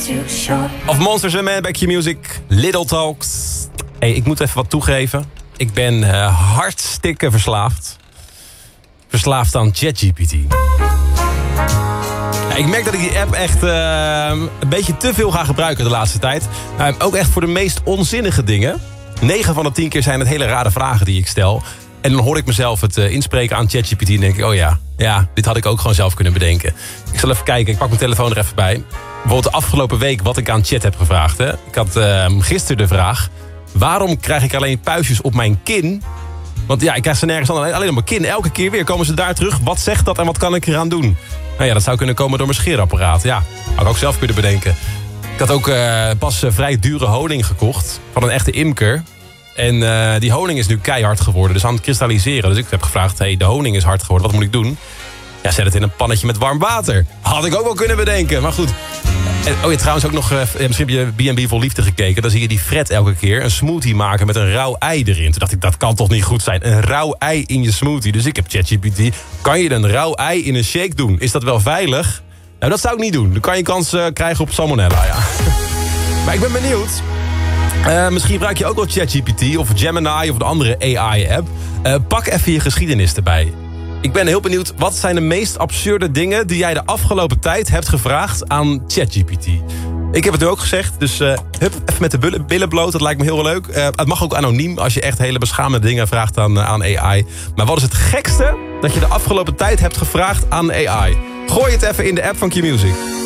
Of Monsters and Men bij Q-Music, Little Talks. Hey, ik moet even wat toegeven. Ik ben hartstikke verslaafd. Verslaafd aan ChatGPT. Ja, ik merk dat ik die app echt een beetje te veel ga gebruiken de laatste tijd. Ook echt voor de meest onzinnige dingen. 9 van de 10 keer zijn het hele rare vragen die ik stel. En dan hoor ik mezelf het inspreken aan ChatGPT en denk ik, oh ja, dit had ik ook gewoon zelf kunnen bedenken. Ik zal even kijken, ik pak mijn telefoon er even bij. Bijvoorbeeld de afgelopen week wat ik aan Chat heb gevraagd. Hè. Ik had gisteren de vraag, waarom krijg ik alleen puistjes op mijn kin? Want ja, ik krijg ze nergens aan, alleen op mijn kin. Elke keer weer komen ze daar terug. Wat zegt dat en wat kan ik eraan doen? Nou ja, dat zou kunnen komen door mijn scheerapparaat. Ja, had ik ook zelf kunnen bedenken. Ik had ook pas vrij dure honing gekocht van een echte imker. En die honing is nu keihard geworden, dus aan het kristalliseren. Dus ik heb gevraagd, hey, de honing is hard geworden, wat moet ik doen? Ja, zet het in een pannetje met warm water. Had ik ook wel kunnen bedenken, maar goed. Oh ja, trouwens ook nog, misschien heb je B&B Vol Liefde gekeken. Dan zie je die Fred elke keer een smoothie maken met een rauw ei erin. Toen dacht ik, dat kan toch niet goed zijn? Een rauw ei in je smoothie. Dus ik heb ChatGPT. Kan je een rauw ei in een shake doen? Is dat wel veilig? Nou, dat zou ik niet doen. Dan kan je kans krijgen op salmonella, ja. Maar ik ben benieuwd. Misschien gebruik je ook wel ChatGPT of Gemini of een andere AI-app. Pak even je geschiedenis erbij. Ik ben heel benieuwd, wat zijn de meest absurde dingen die jij de afgelopen tijd hebt gevraagd aan ChatGPT? Ik heb het nu ook gezegd, dus even met de billen bloot, dat lijkt me heel leuk. Het mag ook anoniem als je echt hele beschamende dingen vraagt aan AI. Maar wat is het gekste dat je de afgelopen tijd hebt gevraagd aan AI? Gooi het even in de app van Q-Music.